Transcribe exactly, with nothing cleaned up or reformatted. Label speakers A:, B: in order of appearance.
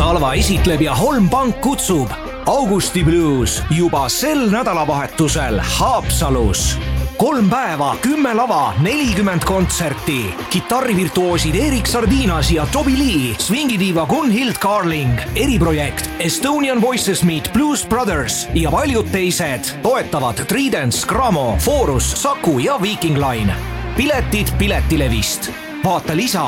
A: Salva esitleb ja Holm Pank kutsub. Augusti Blues juba sel nädalavahetusel Haapsalus. Kolm päeva, kümme lava, nelikümmend kontserti. Kitarrivirtuoosid Erik Sardinas ja Toby Lee, swingidiiva Gunhild Carling, eriprojekt Estonian Voices Meet Blues Brothers ja paljud teised toetavad Tridents, Gramo, Forus, Saku ja Viking Line. Piletid Piletilevist. Vaata lisa